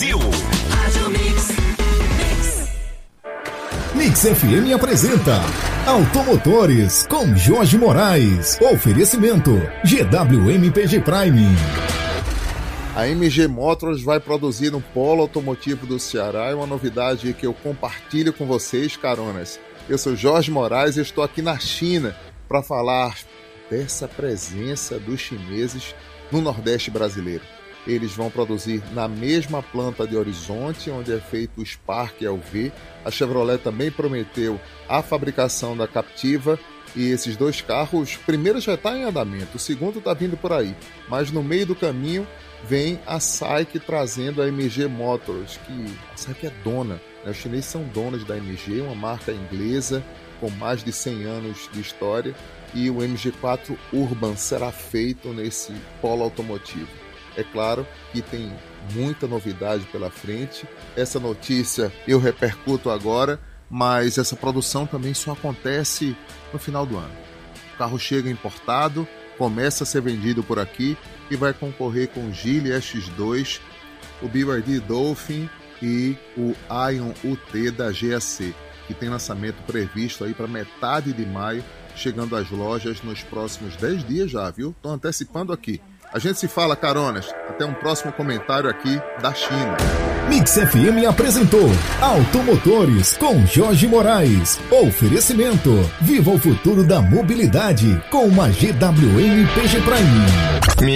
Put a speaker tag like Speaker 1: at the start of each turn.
Speaker 1: Brasil.
Speaker 2: Rádio Mix.
Speaker 3: Mix FM apresenta Automotores com Jorge Moraes. Oferecimento GWM-PG Prime.
Speaker 4: A MG Motors vai produzir um polo automotivo do Ceará. É uma novidade que eu compartilho com vocês, caronas. Eu sou Jorge Moraes e estou aqui na China para falar dessa presença dos chineses no Nordeste brasileiro. Eles vão produzir na mesma planta de Horizonte, onde é feito o Spark LV. A Chevrolet também prometeu a fabricação da Captiva. E esses dois carros, o primeiro já está em andamento, o segundo está vindo por aí. Mas no meio do caminho vem a SAIC trazendo a MG Motors, que a SAIC é dona, né? Os chineses são donos da MG, uma marca inglesa com mais de 100 anos de história. E o MG4 Urban será feito nesse polo automotivo. É claro que tem muita novidade pela frente. Essa notícia eu repercuto agora, mas essa produção também só acontece no final do ano. O carro chega importado, começa a ser vendido por aqui e vai concorrer com o Geely X2, o BYD Dolphin e o Ion UT da GAC, que tem lançamento previsto aí para metade de maio, chegando às lojas nos próximos 10 dias já, viu? Estou antecipando aqui. A gente se fala, caronas. Até um próximo comentário aqui da China.
Speaker 3: Mix FM apresentou Automotores com Jorge Moraes. Oferecimento. Viva o futuro da mobilidade com uma GWM-PG Prime.